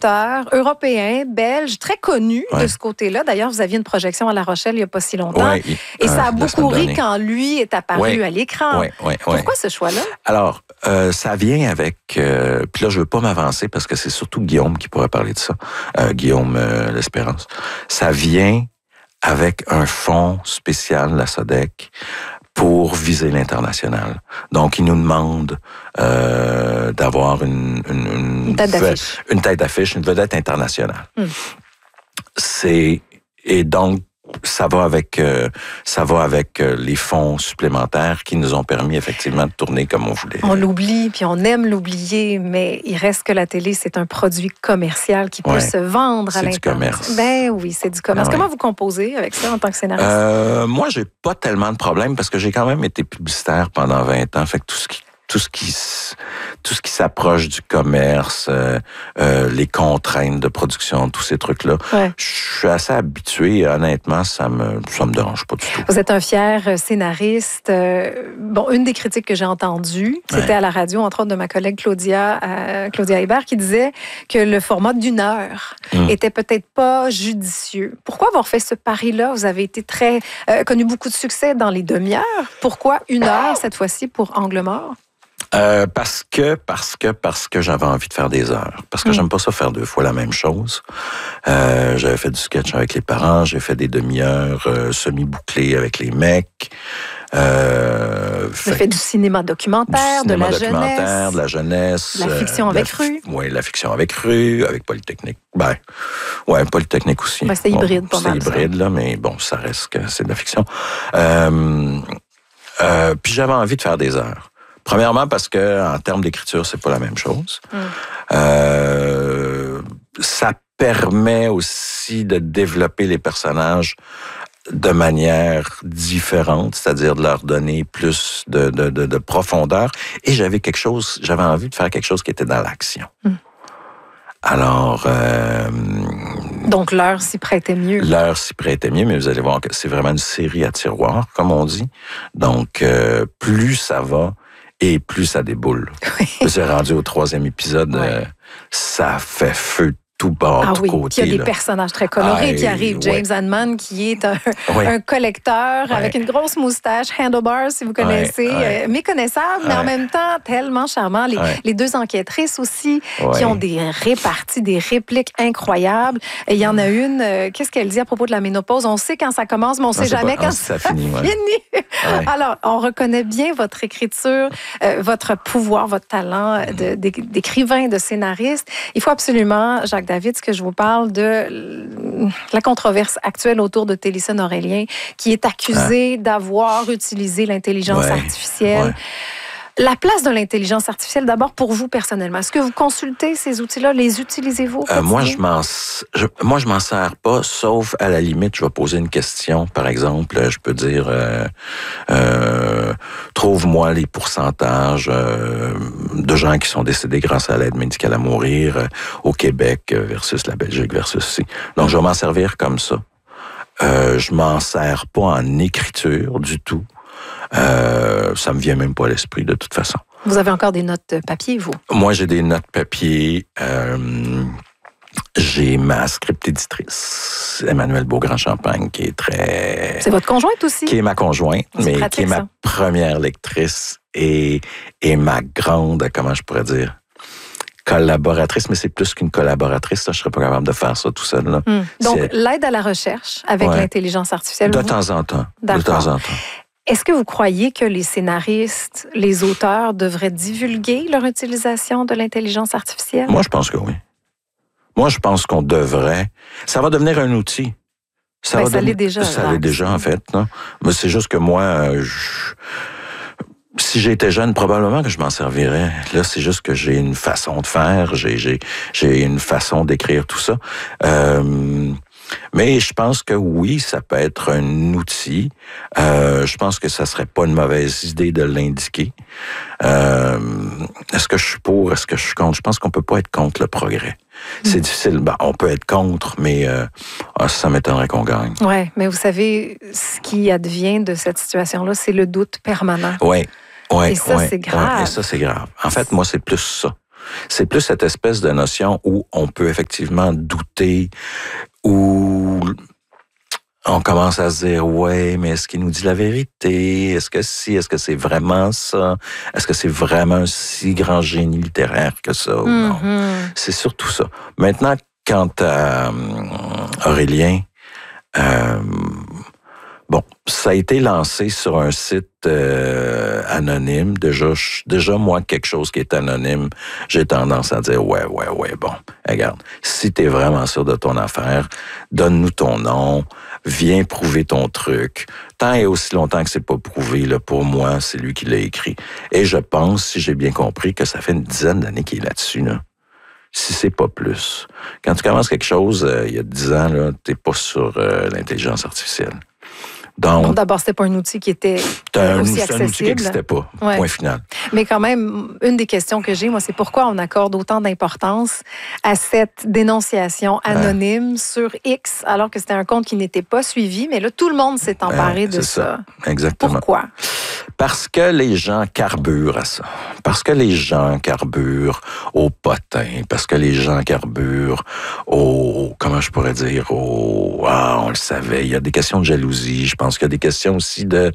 auteur européen, belge, très connu de ce côté-là. D'ailleurs, vous aviez une projection à La Rochelle il n'y a pas si longtemps. Et ça a beaucoup ri quand lui est apparu à l'écran. Pourquoi ce choix-là? Alors, ça vient avec... puis là, je veux pas m'avancer parce que c'est surtout Guillaume qui pourrait parler de ça. Guillaume L'Espérance. Ça vient avec un fonds spécial, la SODEC, pour viser l'international. Donc, il nous demande d'avoir une tête d'affiche, une vedette internationale. Et donc, ça va avec les fonds supplémentaires qui nous ont permis effectivement de tourner comme on voulait. On l'oublie, puis on aime l'oublier, mais il reste que la télé, c'est un produit commercial qui peut se vendre à l'international. C'est du commerce. Ben oui, c'est du commerce. Comment vous composez avec ça en tant que scénariste? Moi, j'ai pas tellement de problèmes parce que j'ai quand même été publicitaire pendant 20 ans. Fait que tout ce qui s'approche du commerce, les contraintes de production, tous ces trucs-là, je suis assez habitué. Honnêtement, ça me dérange pas du tout. Vous êtes un fier scénariste. Une des critiques que j'ai entendues, c'était à la radio, entre autres de ma collègue Claudia Hébert, qui disait que le format d'1 heure était peut-être pas judicieux. Pourquoi avoir fait ce pari-là? Vous avez été connu beaucoup de succès dans les demi-heures. Pourquoi 1 heure cette fois-ci pour Angle mort? Parce que j'avais envie de faire des heures. Parce que j'aime pas ça faire 2 fois la même chose. J'avais fait du sketch avec les parents, j'ai fait des demi-heures semi-bouclées avec les mecs. Vous avez fait du cinéma documentaire, de la jeunesse. La fiction avec rue. Oui, la fiction avec rue, avec Polytechnique. Polytechnique aussi. C'est hybride, pas mal. C'est hybride, là, mais bon, ça reste que c'est de la fiction. Puis j'avais envie de faire des heures. Premièrement, parce que en termes d'écriture, c'est pas la même chose. Ça permet aussi de développer les personnages de manière différente, c'est-à-dire de leur donner plus de profondeur. Et j'avais envie de faire quelque chose qui était dans l'action. Alors... Donc, l'heure s'y prêtait mieux. L'heure s'y prêtait mieux, mais vous allez voir que c'est vraiment une série à tiroir, comme on dit. Donc, plus ça va, et plus ça déboule. J'ai rendu au 3e épisode, ça fait feu tout bord, tout côté. Puis il y a des personnages très colorés qui arrivent. James Hanman, qui est un collecteur avec une grosse moustache, Handlebars, si vous connaissez, méconnaissable, mais en même temps tellement charmant. Les 2 enquêtrices aussi, qui ont des réparties, des répliques incroyables. Et il y en a une, qu'est-ce qu'elle dit à propos de la ménopause? On sait quand ça commence, mais on ne sait jamais quand ça finit. Alors, on reconnaît bien votre écriture, votre pouvoir, votre talent d'écrivain, de scénariste. Il faut absolument, Jacques David, que je vous parle de la controverse actuelle autour de Télésphone Aurélien, qui est accusé d'avoir utilisé l'intelligence artificielle. La place de l'intelligence artificielle, d'abord pour vous personnellement. Est-ce que vous consultez ces outils-là? Les utilisez-vous? Moi, je m'en sers pas, sauf à la limite, je vais poser une question. Par exemple, je peux dire, trouve-moi les pourcentages de gens qui sont décédés grâce à l'aide médicale à mourir au Québec versus la Belgique versus ici. Donc, je vais m'en servir comme ça. Je m'en sers pas en écriture du tout. Ça me vient même pas à l'esprit de toute façon. Vous avez encore des notes papier, vous? Moi, j'ai des notes papier. J'ai ma script éditrice, Emmanuelle Beaugrand-Champagne, qui est très... C'est votre conjointe aussi? Qui est ma conjointe, mais qui est ma première lectrice et ma grande, comment je pourrais dire, collaboratrice, mais c'est plus qu'une collaboratrice. Là, je serais pas capable de faire ça tout seul. Là. Donc, l'aide à la recherche avec l'intelligence artificielle? De temps en temps. D'accord. De temps en temps. Est-ce que vous croyez que les scénaristes, les auteurs devraient divulguer leur utilisation de l'intelligence artificielle? Moi, je pense que oui. Moi, je pense qu'on devrait. Ça va devenir un outil. Ça l'est déjà. Ça l'est déjà, en fait. Non? Mais c'est juste que moi, si j'étais jeune, probablement que je m'en servirais. Là, c'est juste que j'ai une façon de faire, j'ai une façon d'écrire tout ça. Mais je pense que oui, ça peut être un outil. Je pense que ça serait pas une mauvaise idée de l'indiquer. Est-ce que je suis pour? Est-ce que je suis contre? Je pense qu'on peut pas être contre le progrès. C'est difficile. On peut être contre, mais ça m'étonnerait qu'on gagne. Oui, mais vous savez, ce qui advient de cette situation-là, c'est le doute permanent. Oui. Et ça, c'est grave. Et ça, c'est grave. En fait, moi, c'est plus ça. C'est plus cette espèce de notion où on peut effectivement douter, où on commence à se dire, ouais, mais est-ce qu'il nous dit la vérité? Est-ce que c'est vraiment ça? Est-ce que c'est vraiment un si grand génie littéraire que ça ou non? C'est surtout ça. Maintenant, quant à Aurélien, bon, ça a été lancé sur un site anonyme. Déjà, moi, quelque chose qui est anonyme, j'ai tendance à dire, ouais, bon, regarde, si t'es vraiment sûr de ton affaire, donne-nous ton nom, viens prouver ton truc. Tant et aussi longtemps que c'est pas prouvé, là, pour moi, c'est lui qui l'a écrit. Et je pense, si j'ai bien compris, que ça fait une dizaine d'années qu'il est là-dessus, là. Si c'est pas plus. Quand tu commences quelque chose, il y a 10 ans, là, t'es pas sur l'intelligence artificielle. Donc, bon, d'abord, c'était pas un outil qui était aussi accessible. C'est un outil qui n'existait pas, point final. Mais quand même, une des questions que j'ai, moi, c'est pourquoi on accorde autant d'importance à cette dénonciation anonyme sur X, alors que c'était un compte qui n'était pas suivi, mais là, tout le monde s'est emparé de ça. Exactement. Pourquoi? Parce que les gens carburent à ça. Parce que les gens carburent au potin. Parce que les gens carburent au... Comment je pourrais dire? on le savait. Il y a des questions de jalousie. Je pense qu'il y a des questions aussi de...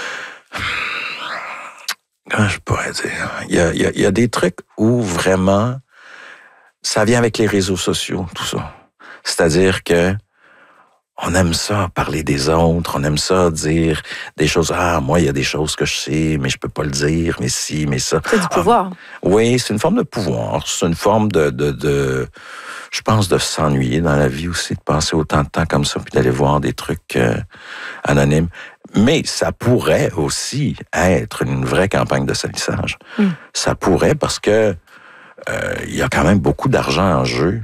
Comment je pourrais dire? Il y a des trucs où vraiment ça vient avec les réseaux sociaux, tout ça. C'est-à-dire que on aime ça, parler des autres, on aime ça, dire des choses. Ah, moi, il y a des choses que je sais, mais je peux pas le dire, mais si, mais ça. C'est du pouvoir. Oui, c'est une forme de pouvoir. C'est une forme de je pense, de s'ennuyer dans la vie aussi, de passer autant de temps comme ça, puis d'aller voir des trucs anonymes. Mais ça pourrait aussi être une vraie campagne de salissage. Ça pourrait parce que il y a quand même beaucoup d'argent en jeu.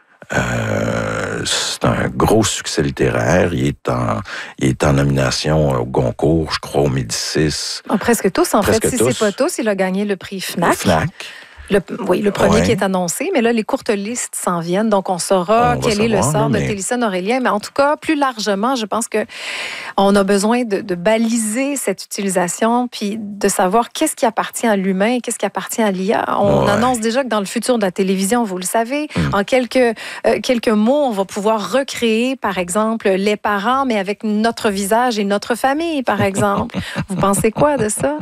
C'est un gros succès littéraire. Il est en nomination au Goncourt, je crois, au Médicis. Presque tous, en fait. Si c'est pas tous, il a gagné le prix FNAC. Le premier qui est annoncé, mais là, les courtes listes s'en viennent, donc on saura quel est le sort de Télisson Aurélien. Mais en tout cas, plus largement, je pense qu'on a besoin de baliser cette utilisation, puis de savoir qu'est-ce qui appartient à l'humain et qu'est-ce qui appartient à l'IA. On annonce déjà que dans le futur de la télévision, vous le savez, en quelques mots, on va pouvoir recréer, par exemple, les parents, mais avec notre visage et notre famille, par exemple. Vous pensez quoi de ça?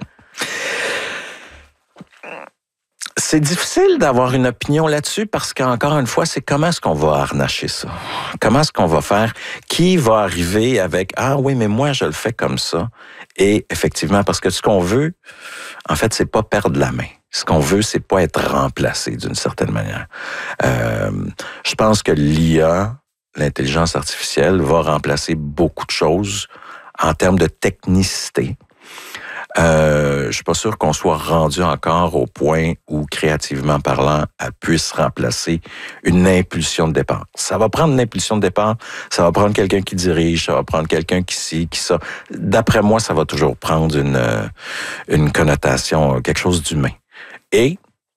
C'est difficile d'avoir une opinion là-dessus parce qu'encore une fois, c'est comment est-ce qu'on va harnacher ça? Comment est-ce qu'on va faire? Qui va arriver avec « Ah oui, mais moi, je le fais comme ça. » Et effectivement, parce que ce qu'on veut, en fait, c'est pas perdre la main. Ce qu'on veut, c'est pas être remplacé d'une certaine manière. Je pense que l'IA, l'intelligence artificielle, va remplacer beaucoup de choses en termes de technicité. Je suis pas sûr qu'on soit rendu encore au point où, créativement parlant, elle puisse remplacer une impulsion de départ. Ça va prendre une impulsion de départ, ça va prendre quelqu'un qui dirige, ça va prendre quelqu'un qui ci, qui ça. D'après moi, ça va toujours prendre une connotation, quelque chose d'humain. Et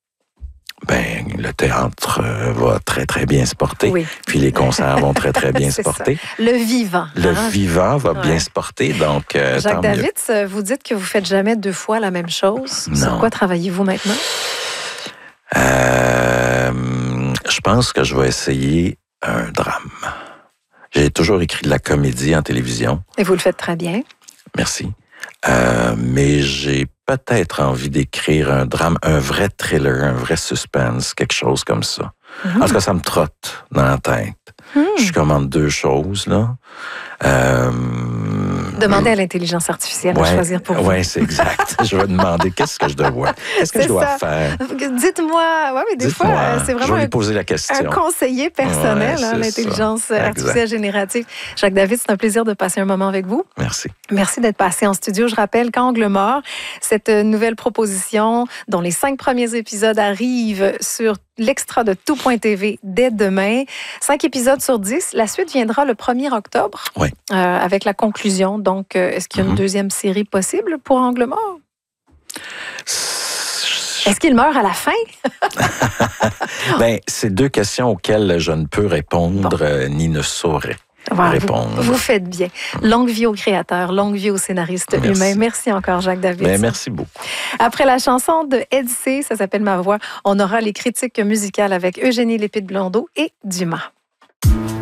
le théâtre va très, très bien se porter. Oui. Puis les concerts vont très, très bien se porter. Ça. Le vivant. Vivant va bien se porter, donc Jacques Davids, vous dites que vous faites jamais 2 fois la même chose. Non. Sur quoi travaillez-vous maintenant? Je pense que je vais essayer un drame. J'ai toujours écrit de la comédie en télévision. Et vous le faites très bien. Merci. Mais j'ai peut-être envie d'écrire un drame, un vrai thriller, un vrai suspense, quelque chose comme ça. En tout cas, ça me trotte dans la tête. Je commande 2 choses, là. Demandez à l'intelligence artificielle de choisir pour vous. Oui, c'est exact. Je vais demander qu'est-ce que je dois. Qu'est-ce que je dois faire? Dites-moi. Oui, mais des fois, c'est vraiment je vais lui poser la question. Un conseiller personnel, l'intelligence artificielle générative. Jacques David, c'est un plaisir de passer un moment avec vous. Merci. Merci d'être passé en studio. Je rappelle qu'Angle mort, cette nouvelle proposition dont les 5 premiers épisodes arrivent sur l'extra de tout.tv dès demain. 5 épisodes sur 10. La suite viendra le 1er octobre avec la conclusion. Donc, est-ce qu'il y a une deuxième série possible pour Angle mort? Est-ce qu'il meurt à la fin? C'est 2 questions auxquelles je ne peux répondre ni ne saurais. répondre. Vous faites bien. Longue vie aux créateurs, longue vie aux scénaristes humains. Merci encore, Jacques David. Merci beaucoup. Après la chanson de Ed C, ça s'appelle Ma voix, on aura les critiques musicales avec Eugénie Lépide-Blondeau et Dumas.